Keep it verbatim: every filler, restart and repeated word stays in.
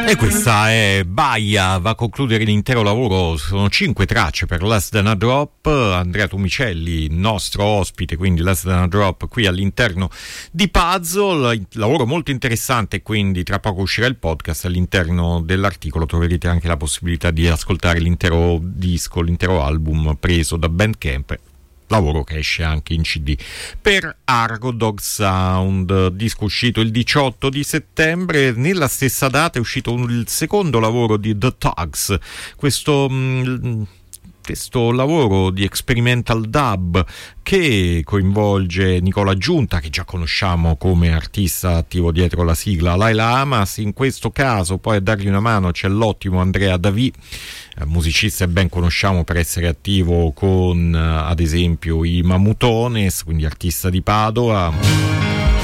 E questa è Baia, va a concludere l'intero lavoro. Sono cinque tracce per Less Than a Drop. Andrea Tomicelli, nostro ospite, quindi Less Than a Drop qui all'interno di Puzzle, lavoro molto interessante, quindi tra poco uscirà il podcast. All'interno dell'articolo troverete anche la possibilità di ascoltare l'intero disco, l'intero album preso da Bandcamp, lavoro che esce anche in C D per Argo Dog Sound, disco uscito il diciotto di settembre. Nella stessa data è uscito un, il secondo lavoro di The Tugs, questo mh, questo lavoro di experimental dub che coinvolge Nicola Giunta, che già conosciamo come artista attivo dietro la sigla Laila Hamas. In questo caso poi a dargli una mano c'è l'ottimo Andrea Davì, musicista che ben conosciamo per essere attivo con ad esempio i Mamutones, quindi artista di Padova.